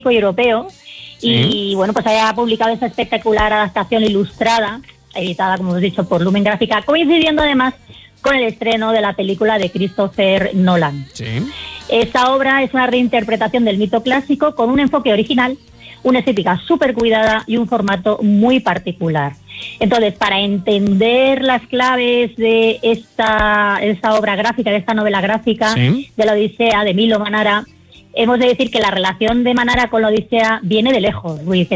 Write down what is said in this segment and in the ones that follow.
y europeo. Y bueno, pues haya publicado esta espectacular adaptación ilustrada, editada, como hemos dicho, por Lumen Gráfica, coincidiendo además con el estreno de la película de Christopher Nolan. Esta obra es una reinterpretación del mito clásico con un enfoque original, una estética súper cuidada y un formato muy particular. Entonces, para entender las claves de esta obra gráfica, de esta novela gráfica de la Odisea de Milo Manara, hemos de decir que la relación de Manara con la Odisea viene de lejos. En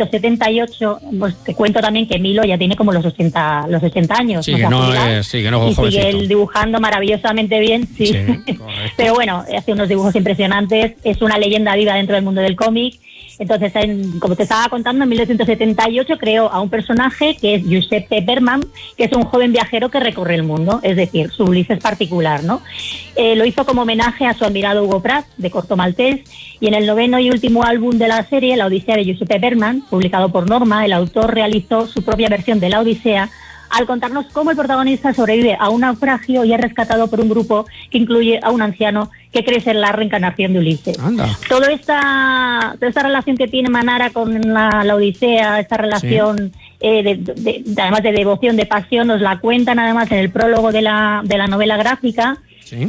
1978, pues te cuento también que Milo ya tiene como los 80 años. Sí, que no es jovencito. Y sigue él dibujando maravillosamente bien, pero bueno, hace unos dibujos impresionantes, es una leyenda viva dentro del mundo del cómic. Entonces, como te estaba contando, en 1978 creó a un personaje que es Giuseppe Berman, que es un joven viajero que recorre el mundo, es decir, su Ulises particular, ¿no? Lo hizo como homenaje a su admirado Hugo Pratt, de Corto Maltés, y en el 9º y último álbum de la serie, La Odisea de Giuseppe Berman, publicado por Norma, el autor realizó su propia versión de la Odisea, al contarnos cómo el protagonista sobrevive a un naufragio y es rescatado por un grupo que incluye a un anciano que cree ser la reencarnación de Ulises. Toda esta relación que tiene Manara con la Odisea, esta relación además de devoción, de pasión, nos la cuentan además en el prólogo de la novela gráfica.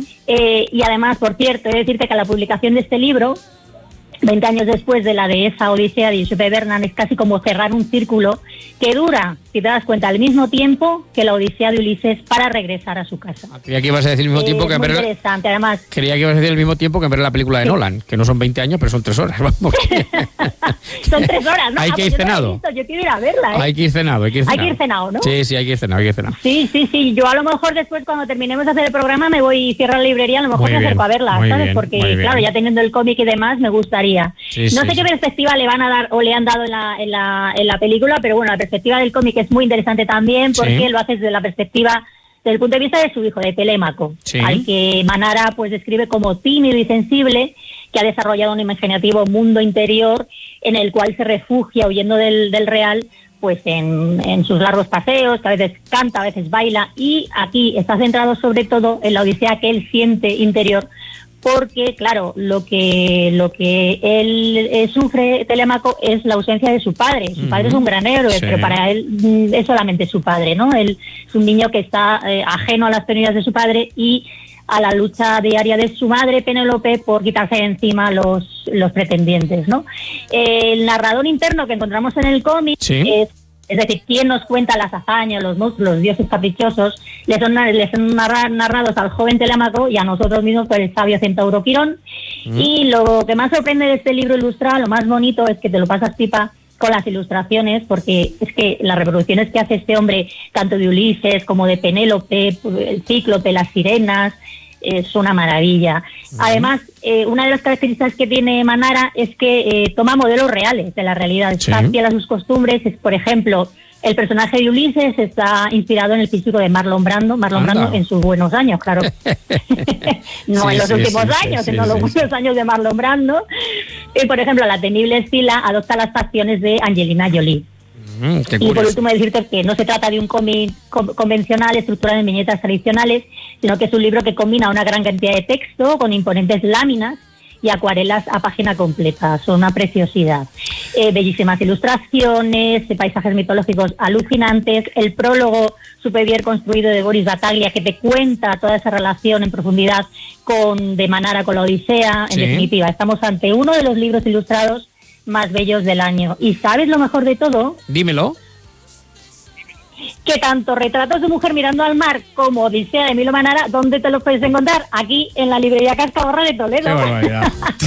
Y además, por cierto, he de decirte que la publicación de este libro, 20 años después de la de esa Odisea de Giuseppe Berman, es casi como cerrar un círculo que dura, si te das cuenta, al mismo tiempo que la Odisea de Ulises para regresar a su casa. Creía que ibas a decir el mismo tiempo que muy interesante, además. Creía que ibas a decir el mismo tiempo que ver la película de Nolan, que no son 20 años, pero son 3 horas. Vamos. Son 3 horas, ¿no? Hay que ir cenado. Yo quiero ir a verla, ¿eh? Hay que ir cenado, Hay que ir cenado, ¿no? Sí, hay que ir cenado, Sí. Yo a lo mejor después, cuando terminemos de hacer el programa, me voy y cierro la librería, a lo mejor me acerco a verla, ¿sabes? Porque, claro, ya teniendo el cómic y demás, me gustaría. No sé qué perspectiva le van a dar o le han dado en la película, pero bueno, la perspectiva del cómic es muy interesante también, porque lo hace desde la perspectiva, desde el punto de vista de su hijo, de Telémaco, al que Manara pues describe como tímido y sensible, que ha desarrollado un imaginativo mundo interior en el cual se refugia huyendo del real, pues en sus largos paseos, que a veces canta, a veces baila, y aquí está centrado sobre todo en la odisea que él siente interior, porque, claro, lo que él sufre, Telémaco, es la ausencia de su padre. Su padre es un gran héroe, pero para él es solamente su padre, ¿no? Él es un niño que está ajeno a las penurias de su padre y a la lucha diaria de su madre, Penélope, por quitarse de encima los pretendientes, ¿no? El narrador interno que encontramos en el cómic es decir, quien nos cuenta las hazañas, los monstruos, los dioses caprichosos, les son narrados al joven Telémaco y a nosotros mismos por el sabio centauro Quirón. Y lo que más sorprende de este libro ilustrado, lo más bonito, es que te lo pasas pipa con las ilustraciones, porque es que las reproducciones que hace este hombre, tanto de Ulises como de Penélope, el Cíclope, las sirenas, es una maravilla. Además, una de las características que tiene Manara es que toma modelos reales de la realidad, está fiel a sus costumbres. Por ejemplo, el personaje de Ulises está inspirado en el físico de Marlon Brando en sus buenos años, claro. No en los últimos años, sino los buenos años de Marlon Brando. Y, por ejemplo, la temible Escila adopta las facciones de Angelina Jolie. Y por último decirte que no se trata de un cómic convencional estructurado en viñetas tradicionales, sino que es un libro que combina una gran cantidad de texto con imponentes láminas y acuarelas a página completa. Son una preciosidad. Bellísimas ilustraciones, paisajes mitológicos alucinantes, el prólogo súper bien construido de Boris Battaglia, que te cuenta toda esa relación en profundidad de Manara con la Odisea. En definitiva, estamos ante uno de los libros ilustrados más bellos del año. ¿Y sabes lo mejor de todo? Dímelo. Que tanto Retratos de mujer mirando al mar como Odisea de Milo Manara, ¿dónde te los puedes encontrar? Aquí en la librería Cascaborra de Toledo. ¡Qué barbaridad!